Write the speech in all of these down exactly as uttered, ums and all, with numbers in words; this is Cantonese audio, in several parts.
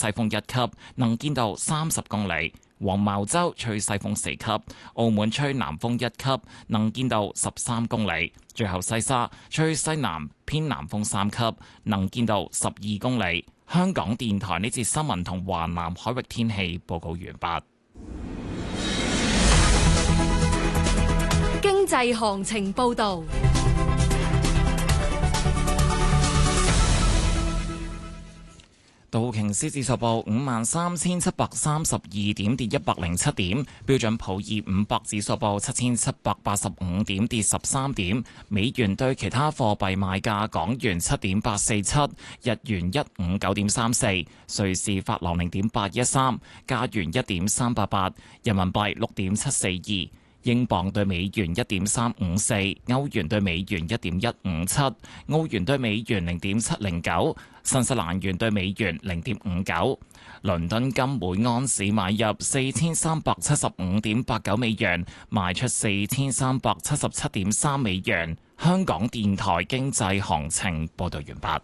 西風一級，能見度三十公里；黃茅洲吹西風四級，澳門吹南風一級，能見度十三公里；最後西沙吹西南偏南風三級，能見度十二公里。香港電台呢節新聞同華南海域天氣報告完畢。 經濟行情報導。 道瓊斯指數報五萬三千七百三十二點，跌一百零七點。標準普爾五百指數報七千七百八十五點，跌十三點。美元對其他貨幣賣價：港元七點八四七，日元一五九點三四，瑞士法郎零點八一三，加元一點三八八，人民幣六點七四二。英鎊對美元一點三五四，歐元對美元一點一五七，澳元對美元零點七零九，新西蘭元對美元零點五九。倫敦金每安士買入四千三百七十五點八九美元，賣出四千三百七十七點三美元。香港電台經濟行情報道完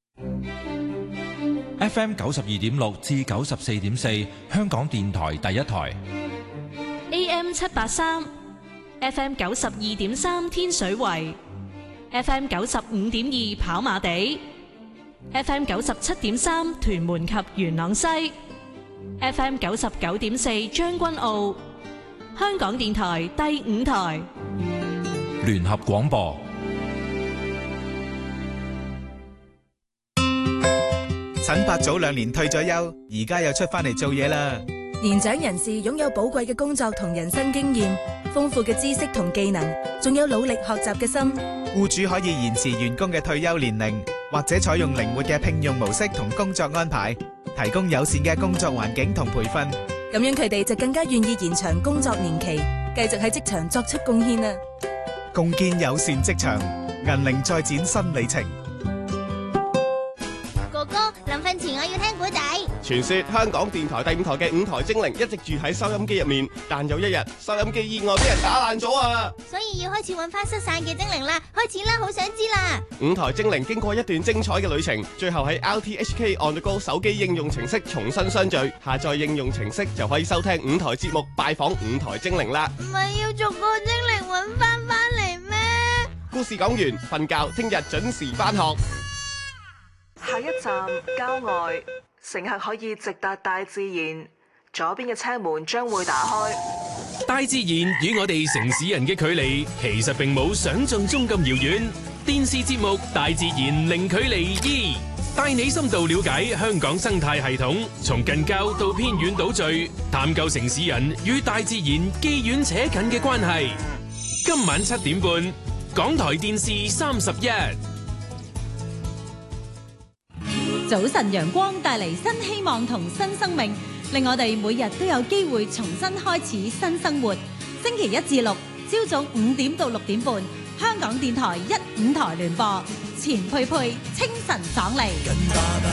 畢。F M 九十二點六至九十四點四，香港電台第一台。 A M 七八三 ，F M 九十二點三天水圍 ，F M 九十五點二跑馬地 ，F M 九十七點三屯門及元朗西 ，F M 九十九點四將軍澳，香港電台第五台聯合廣播。 陳伯早兩年退咗休，而家又出翻嚟做嘢啦。 年長人士擁有寶貴嘅工作同人生經驗，豐富嘅知識同技能，仲有努力學習嘅心。 僱主可以延遲員工嘅退休年齡，或者採用靈活嘅聘用模式同工作安排，提供友善嘅工作環境同培訓。 咁樣佢哋就更加願意延長工作年期，繼續喺職場作出貢獻啦。 共建友善職場，銀齡再展新里程。 哥哥，臨瞓前我要聽古仔。 傳說香港電台第五台嘅五台精靈一直住喺收音機入面，但有一日收音機意外俾人打爛咗啊！ 所以要開始揾翻失散嘅精靈啦，開始啦，好想知啦！ 五台精靈經過一段精彩嘅旅程，最後喺 R T H K On The Go 手機應用程式重新相聚，下載應用程式就可以收聽五台節目，拜訪五台精靈啦！ 唔係要逐個精靈揾翻翻嚟咩？ 故事講完，瞓覺，聽日準時返學。 下一站郊外，乘客可以直達大自然，左邊嘅車門將會打開。 大自然與我哋城市人嘅距離其實並冇想象中咁遙遠。電視節目《大自然零距離二》帶你深度了解香港生態系統，從近郊到偏遠島嶼，探究城市人與大自然既遠且近嘅關係。今晚七點半，港台電視三十一。 早晨陽光帶嚟新希望同新生命，令我哋每日都有機會重新開始新生活。星期一至六朝早五點到六點半，香港電台一五台聯播，錢佩佩清晨爽利。